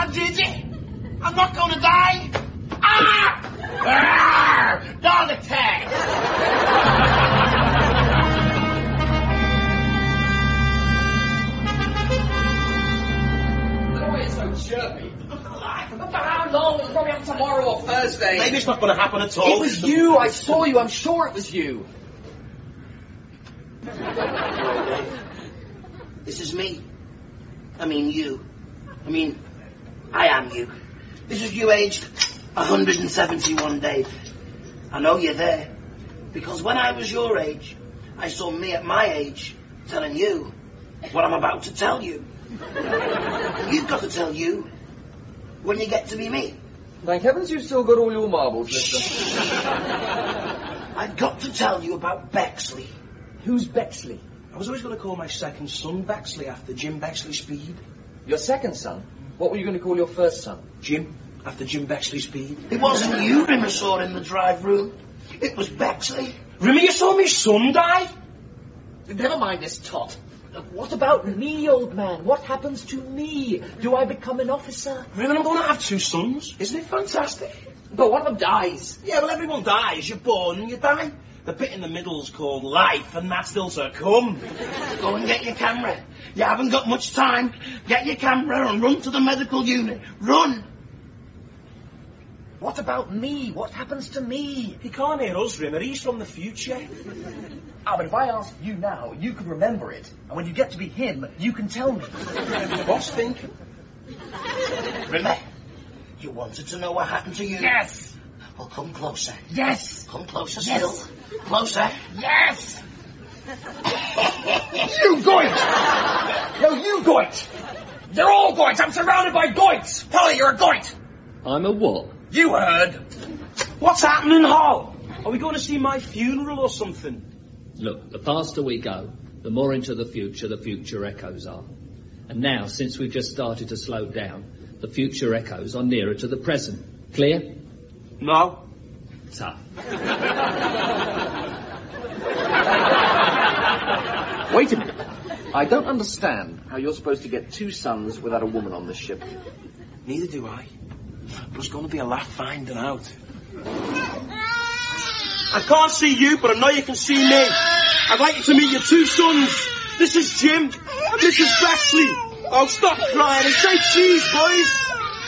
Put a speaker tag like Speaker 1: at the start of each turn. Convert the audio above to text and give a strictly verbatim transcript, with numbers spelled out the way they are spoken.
Speaker 1: I did it. I'm not going to die. Ah! Arrgh! Dog attack.
Speaker 2: Chirpy. For how long? It's probably on tomorrow or Thursday.
Speaker 1: Maybe it's not going to happen at all.
Speaker 2: It was you. I saw you. I'm sure it was you.
Speaker 1: This is me. I mean you. I mean, I am you. This is you aged one hundred seventy-one, Dave. I know you're there. Because when I was your age, I saw me at my age telling you what I'm about to tell you. You've got to tell you when you get to be me.
Speaker 2: Thank heavens you've still got all your marbles, mister.
Speaker 1: I've got to tell you about Bexley.
Speaker 2: Who's Bexley?
Speaker 1: I was always going to call my second son Bexley after Jim Bexley Speed.
Speaker 2: Your second son? What were you going to call your first son?
Speaker 1: Jim, after Jim Bexley Speed. It wasn't you Rimmer saw in the drive room. It was Bexley. Rimmer, you saw my son die?
Speaker 2: Never mind this tot. What about me, old man? What happens to me? Do I become an officer?
Speaker 1: Rimmer, I'm going to have two sons. Isn't it fantastic?
Speaker 2: But one of them dies.
Speaker 1: Yeah, well, everyone dies. You're born and you die. The bit in the middle's called life, and that's still to come. Go and get your camera. You haven't got much time. Get your camera and run to the medical unit. Run!
Speaker 2: What about me? What happens to me?
Speaker 1: He can't hear us, Rimmer. He's from the future.
Speaker 2: Ah, but if I ask you now, you can remember it. And when you get to be him, you can tell me.
Speaker 1: What's thinking? Rimmer, you wanted to know what happened to you?
Speaker 2: Yes!
Speaker 1: Well, come closer.
Speaker 2: Yes!
Speaker 1: Come closer
Speaker 2: Yes.
Speaker 1: still. Closer.
Speaker 2: Yes! You goit! No, you goit! They're all goits! I'm surrounded by goits! Polly, you're a goit!
Speaker 3: I'm a what?
Speaker 2: You heard!
Speaker 1: What's happening, Hall? Are we going to see my funeral or something?
Speaker 3: Look, the faster we go, the more into the future the future echoes are. And now, since we've just started to slow down, the future echoes are nearer to the present. Clear?
Speaker 1: No.
Speaker 3: Tough.
Speaker 2: Wait a minute. I don't understand how you're supposed to get two sons without a woman on this ship.
Speaker 1: Neither do I. But it's going to be a laugh finding out. I can't see you, but I know you can see me. I'd like you to meet your two sons. This is Jim, and this is Bexley. Oh, stop crying and say cheese, boys.